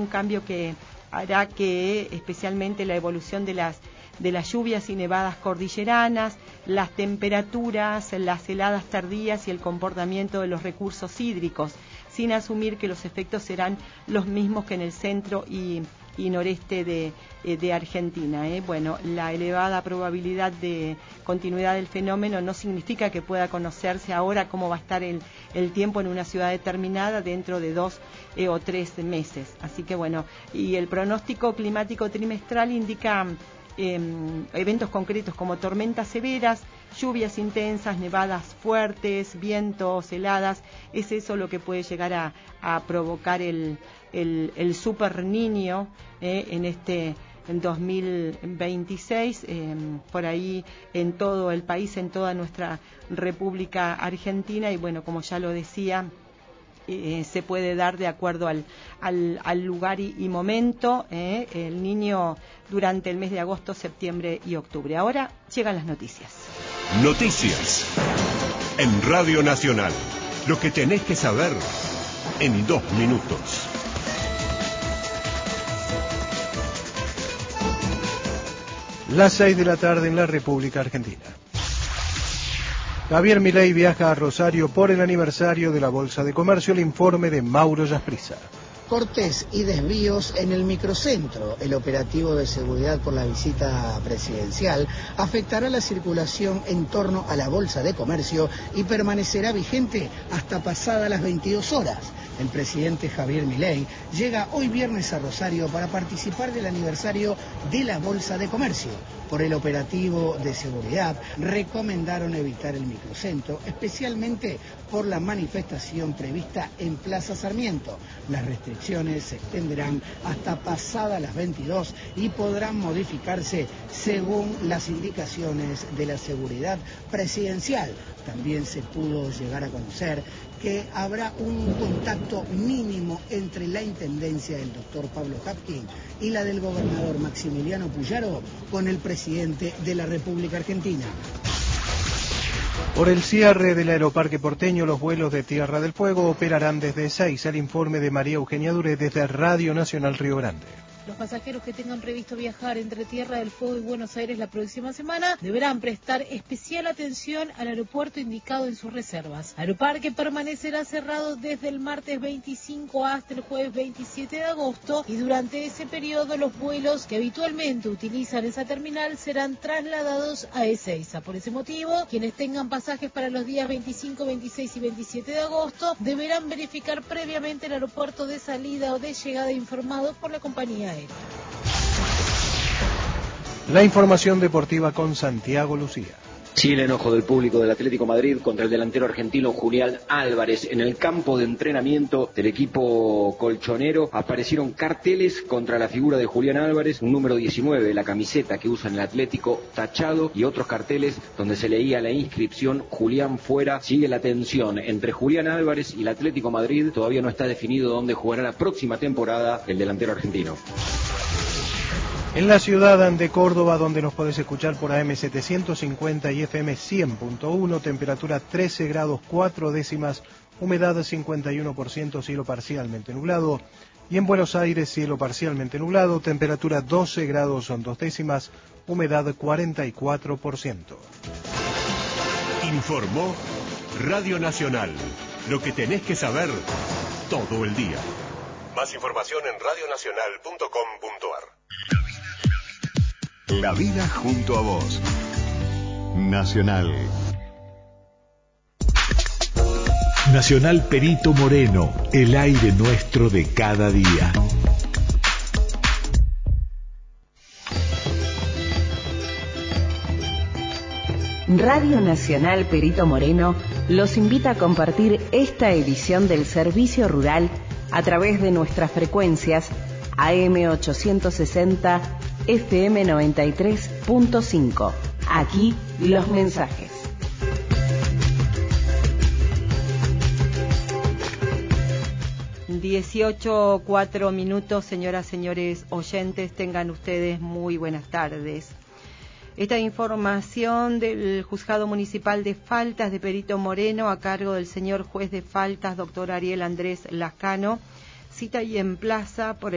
un cambio que hará que especialmente la evolución de las lluvias y nevadas cordilleranas, las temperaturas, las heladas tardías y el comportamiento de los recursos hídricos, sin asumir que los efectos serán los mismos que en el centro y noreste de Argentina. Bueno, la elevada probabilidad de continuidad del fenómeno no significa que pueda conocerse ahora cómo va a estar el tiempo en una ciudad determinada dentro de 2 o 3 meses. Así que bueno, y el pronóstico climático trimestral indica eventos concretos como tormentas severas, lluvias intensas, nevadas fuertes, vientos, heladas. Es eso lo que puede llegar a provocar el Super Niño en este 2026, por ahí en todo el país, en toda nuestra República Argentina. Y bueno, como ya lo decía, se puede dar de acuerdo al lugar y momento, el niño durante el mes de agosto, septiembre y octubre. Ahora llegan las noticias. Noticias en Radio Nacional. Lo que tenés que saber en 2 minutos. Las 6 de la tarde en la República Argentina. Javier Milei viaja a Rosario por el aniversario de la Bolsa de Comercio. El informe de Mauro Yasprissa. Cortes y desvíos en el microcentro. El operativo de seguridad por la visita presidencial afectará la circulación en torno a la Bolsa de Comercio y permanecerá vigente hasta pasadas las 22 horas. El presidente Javier Milei llega hoy viernes a Rosario para participar del aniversario de la Bolsa de Comercio. Por el operativo de seguridad recomendaron evitar el microcentro, especialmente por la manifestación prevista en Plaza Sarmiento. Las restricciones se extenderán hasta pasadas las 22 y podrán modificarse según las indicaciones de la seguridad presidencial. También se pudo llegar a conocer que habrá un contacto mínimo entre la intendencia del doctor Pablo Hapkin y la del gobernador Maximiliano Puyaro con el presidente de la República Argentina. Por el cierre del aeroparque porteño, los vuelos de Tierra del Fuego operarán desde Ezeiza. El informe de María Eugenia Duré desde Radio Nacional Río Grande. Los pasajeros que tengan previsto viajar entre Tierra del Fuego y Buenos Aires la próxima semana deberán prestar especial atención al aeropuerto indicado en sus reservas. Aeroparque permanecerá cerrado desde el martes 25 hasta el jueves 27 de agosto y durante ese periodo los vuelos que habitualmente utilizan esa terminal serán trasladados a Ezeiza. Por ese motivo, quienes tengan pasajes para los días 25, 26 y 27 de agosto deberán verificar previamente el aeropuerto de salida o de llegada informado por la compañía aérea. La información deportiva con Santiago Lucía. Sí, el enojo del público del Atlético Madrid contra el delantero argentino Julián Álvarez. En el campo de entrenamiento del equipo colchonero aparecieron carteles contra la figura de Julián Álvarez, un número 19, la camiseta que usa en el Atlético, tachado, y otros carteles donde se leía la inscripción Julián fuera. Sigue la tensión entre Julián Álvarez y el Atlético Madrid. Todavía no está definido dónde jugará la próxima temporada el delantero argentino. En la ciudad de Córdoba, donde nos podés escuchar por AM 750 y FM 100.1, temperatura 13 grados 4 décimas, humedad 51%, cielo parcialmente nublado. Y en Buenos Aires, cielo parcialmente nublado, temperatura 12 grados 2 décimas, humedad 44%. Informó Radio Nacional. Lo que tenés que saber todo el día. Más información en radionacional.com.ar. La vida junto a vos. Nacional. Nacional Perito Moreno, el aire nuestro de cada día. Radio Nacional Perito Moreno los invita a compartir esta edición del Servicio Rural a través de nuestras frecuencias AM 860, FM 93.5. Aquí los mensajes. Dieciocho, 4 minutos, señoras, señores oyentes, tengan ustedes muy buenas tardes. Esta información del Juzgado Municipal de Faltas de Perito Moreno a cargo del señor juez de faltas, doctor Ariel Andrés Lascano, cita y emplaza por